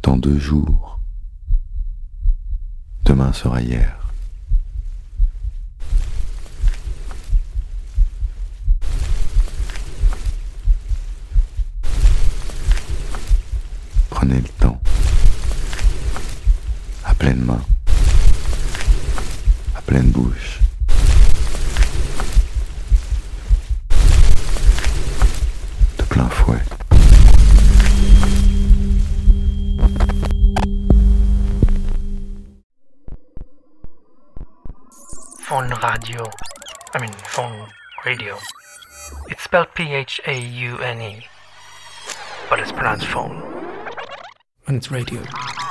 Dans 2 jours, demain sera hier. Prenez le temps, à pleine main, à pleine bouche. De plein fouet. Phone radio. It's spelled P-H-A-U-N-E, but it's pronounced phone. And it's radio.